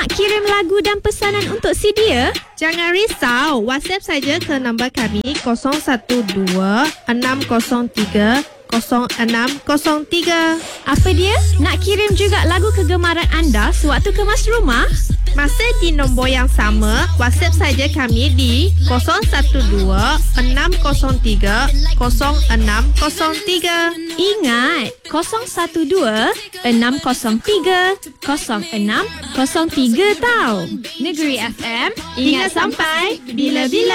Nak kirim lagu dan pesanan untuk si dia? Jangan risau, WhatsApp saja ke nombor kami 012-603-0603. Apa dia? Nak kirim juga lagu kegemaran anda sewaktu kemas rumah? Masih di nombor yang sama, WhatsApp saja kami di 012-603-0603. Ingat, 012-603-0603 tau. Negeri FM, ingat sampai bila-bila.